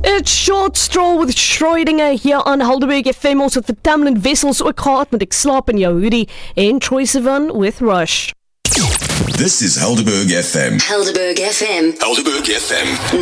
It's Short Straw with Schreudinger hier aan Helderberg FM. Ons het vir Tamlin Wessels ook gehad met Ek Slaap in Jou Hoodie en Troy Sivan with Rush. This is Helderberg FM. Helderberg FM. Helderberg FM.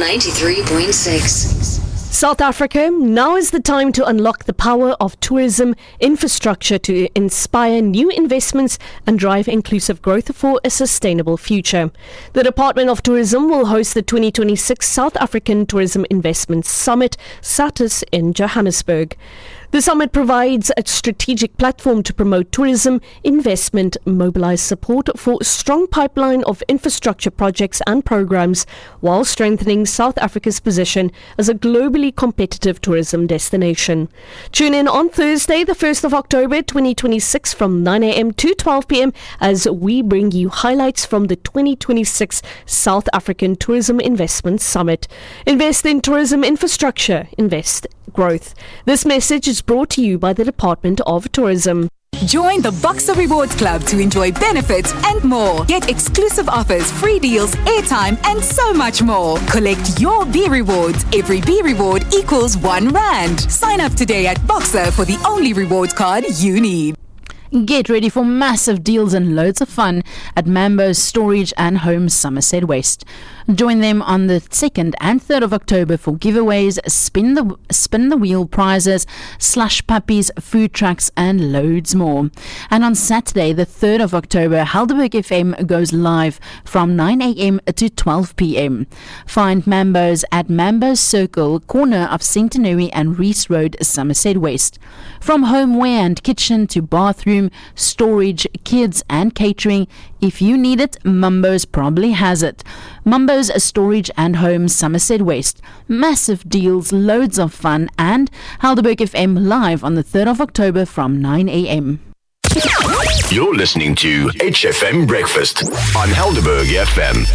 93.6. South Africa, now is the time to unlock the power of tourism infrastructure to inspire new investments and drive inclusive growth for a sustainable future. The Department of Tourism will host the 2026 South African Tourism Investment Summit, SATUS, in Johannesburg. The summit provides a strategic platform to promote tourism investment, mobilize support for a strong pipeline of infrastructure projects and programs, while strengthening South Africa's position as a globally competitive tourism destination. Tune in on Thursday, the 1st of October 2026 from 9 a.m. to 12 p.m. as we bring you highlights from the 2026 South African Tourism Investment Summit. Invest in tourism infrastructure, invest growth. This message is brought to you by the Department of Tourism. Join the Boxer Rewards Club to enjoy benefits and more. Get exclusive offers, free deals, airtime, and so much more. Collect your B rewards. Every B reward equals R1. Sign up today at Boxer for the only rewards card you need. Get ready for massive deals and loads of fun at Mambo's Storage and Home Somerset West. Join them on the 2nd and 3rd of October for giveaways, spin the wheel prizes, slush puppies, food trucks, and loads more. And on Saturday, the 3rd of October, Helderberg FM goes live from 9 a.m. to 12 p.m. Find Mambo's at Mambo's Circle, corner of Centenary and Reese Road, Somerset West. From homeware and kitchen to bathroom, storage, kids, and catering, if you need it, Mambo's probably has it. Mambo's Storage and Home Somerset West. Massive deals, loads of fun, and Helderberg FM live on the 3rd of October from 9 a.m. You're listening to HFM Breakfast on Helderberg FM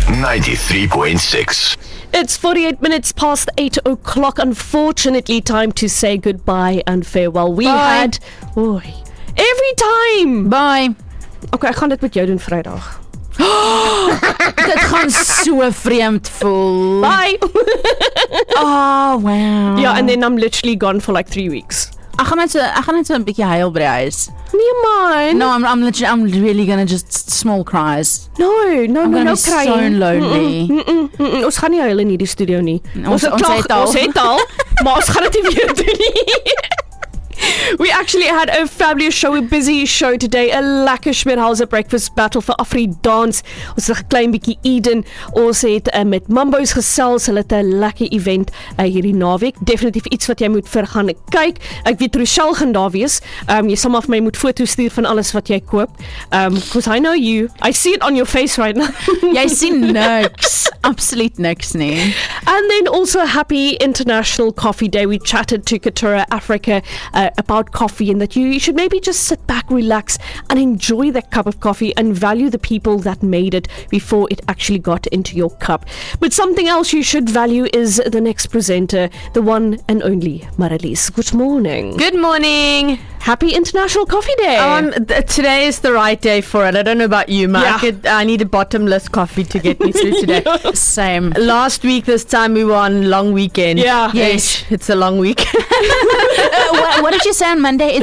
93.6. It's 48 minutes past 8 o'clock. Unfortunately, time to say goodbye and farewell. We had... every time! Bye! Okay, ek gaan dit met jou doen Vrydag. Dit gaan so vreemd voel. Bye! Oh, wow. Yeah, and then I'm literally gone for like 3 weeks. Ek gaan net so 'n bietjie huil by die huis. Nee man. No, I'm really gonna just small cries. No I'm gonna be crying. so lonely. Ons gaan nie huil in hierdie studio nie. Ons het al. Maar ons gaan dit nie weer doen nie. We actually had a fabulous show, a busy show today, a lekker Schmidhauser breakfast battle vir Afri-dans. Ons het 'n klein bietjie Eden. Ons het met Mambo's gesels, hulle het 'n lekker event hierdie naweek. Definitief iets wat jy moet vir gaan kyk. Ek weet Rochelle gaan daar wees. Jy sal maar vir my moet foto's stuur van alles wat jy koop. Because I know you. I see it on your face right now. Jy sien niks. Absoluut niks nie. And then also happy International Coffee Day. We chatted to Katura Africa about coffee and that you should maybe just sit back, relax and enjoy that cup of coffee and value the people that made it before it actually got into your cup. But something else you should value is the next presenter, the one and only Maralies. Good morning. Good morning. Happy International Coffee Day. Today is the right day for it. I don't know about you, Mark. Yeah. I need a bottomless coffee to get me through today. Same. Last week, this time we were on long weekend. Yeah. Yes. It's a long week. What did you say on Monday?